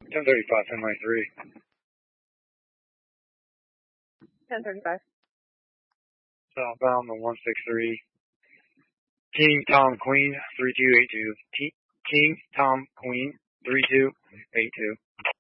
1035, 1093. 1035. Southbound the 163. King Tom Queen 3282. King Tom Queen 3282.